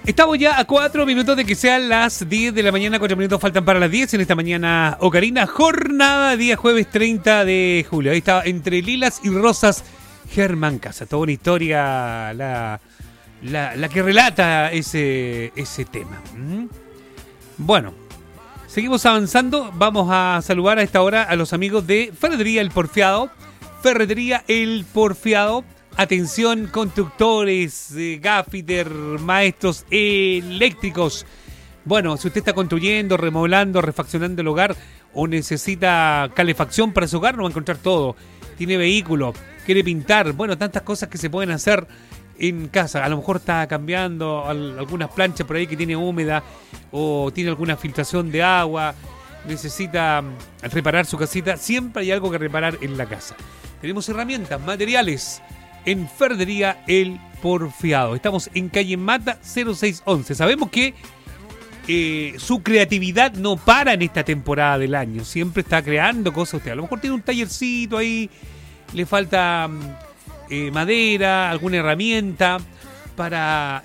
Estamos ya a 4 minutos de que sean las 10 de la mañana. 4 minutos faltan para las 10 en esta mañana ocarina. Jornada día jueves 30 de julio. Ahí está, entre lilas y rosas, Germán Casa. Toda una historia la que relata ese tema. Bueno, seguimos avanzando. Vamos a saludar a esta hora a los amigos de Ferretería El Porfiado. Ferretería El Porfiado. Atención, constructores, gaffiter, maestros eléctricos. Bueno, si usted está construyendo, remodelando, refaccionando el hogar o necesita calefacción para su hogar, no va a encontrar todo. Tiene vehículo, quiere pintar, bueno, tantas cosas que se pueden hacer en casa. A lo mejor está cambiando algunas planchas por ahí que tiene húmeda o tiene alguna filtración de agua. Necesita reparar su casita. Siempre hay algo que reparar en la casa. Tenemos herramientas, materiales en Ferretería El Porfiado. Estamos en calle Mata 0611. Sabemos que su creatividad no para en esta temporada del año. Siempre está creando cosas usted. A lo mejor tiene un tallercito ahí, le falta madera, alguna herramienta para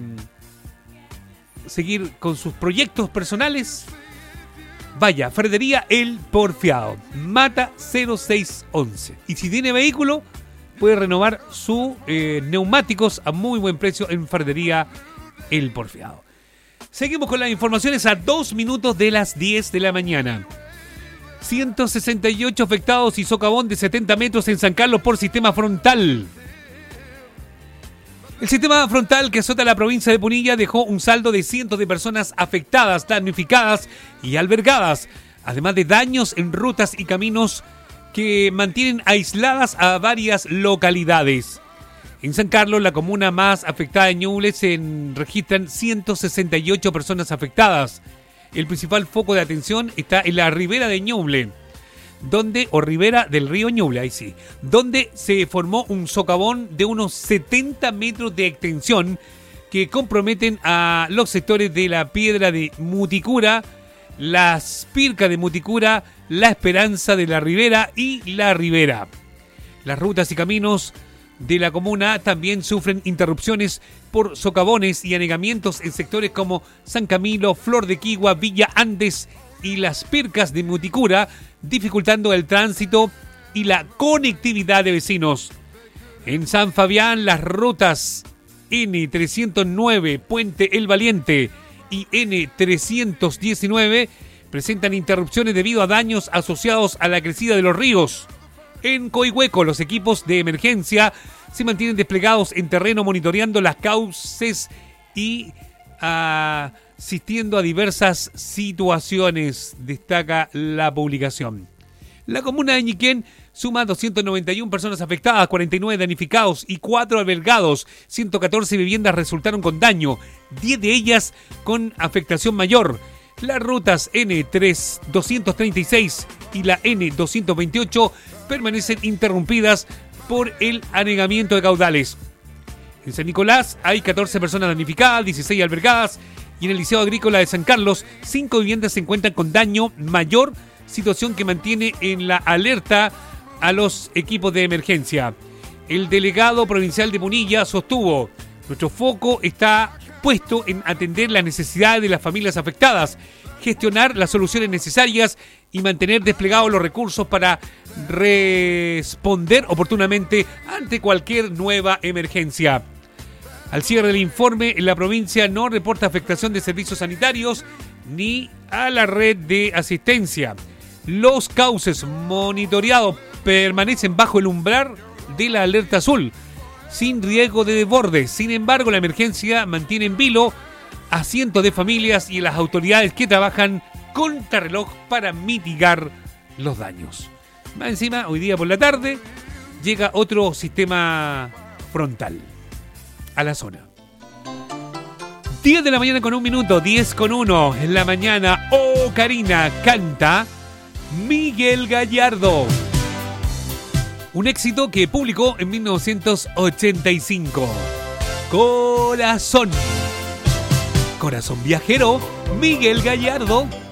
seguir con sus proyectos personales. Vaya, Ferretería El Porfiado, Mata 0611. Y si tiene vehículo, puede renovar sus neumáticos a muy buen precio en Ferretería El Porfiado. Seguimos con las informaciones a 2 minutos de las 10 de la mañana. 168 afectados y socavón de 70 metros en San Carlos por sistema frontal. El sistema frontal que azota la provincia de Punilla dejó un saldo de cientos de personas afectadas, damnificadas y albergadas, además de daños en rutas y caminos que mantienen aisladas a varias localidades. En San Carlos, la comuna más afectada de Ñuble, se registran 168 personas afectadas. El principal foco de atención está en la ribera de Ñuble, ribera del río Ñuble, ahí sí, donde se formó un socavón de unos 70 metros de extensión que comprometen a los sectores de la Piedra de Muticura, las Pircas de Muticura, La Esperanza de la Ribera y La Ribera. Las rutas y caminos de la comuna también sufren interrupciones por socavones y anegamientos en sectores como San Camilo, Flor de Quigua, Villa Andes y Las Pircas de Muticura, dificultando el tránsito y la conectividad de vecinos. En San Fabián, las rutas N309, Puente El Valiente y N319 presentan interrupciones debido a daños asociados a la crecida de los ríos. En Coihueco, los equipos de emergencia se mantienen desplegados en terreno monitoreando las cauces y asistiendo a diversas situaciones, destaca la publicación. La comuna de Ñiquén suma 291 personas afectadas, 49 damnificados y 4 albergados. 114 viviendas resultaron con daño, 10 de ellas con afectación mayor. Las rutas N236 y la N228 permanecen interrumpidas por el anegamiento de caudales. En San Nicolás hay 14 personas damnificadas, 16 albergadas, y en el Liceo Agrícola de San Carlos 5 viviendas se encuentran con daño mayor, situación que mantiene en la alerta a los equipos de emergencia. El delegado provincial de Punilla sostuvo: nuestro foco está puesto en atender las necesidades de las familias afectadas, gestionar las soluciones necesarias y mantener desplegados los recursos para responder oportunamente ante cualquier nueva emergencia. Al cierre del informe, la provincia no reporta afectación de servicios sanitarios ni a la red de asistencia. Los cauces monitoreados permanecen bajo el umbral de la alerta azul, sin riesgo de desborde. Sin embargo, la emergencia mantiene en vilo a cientos de familias y a las autoridades que trabajan contrarreloj para mitigar los daños. Más encima, hoy día por la tarde, llega otro sistema frontal a la zona. 10 de la mañana con 1 minuto, 10 con 1 en la mañana. Ocarina canta Miguel Gallardo. Un éxito que publicó en 1985. Corazón. Corazón viajero, Miguel Gallardo.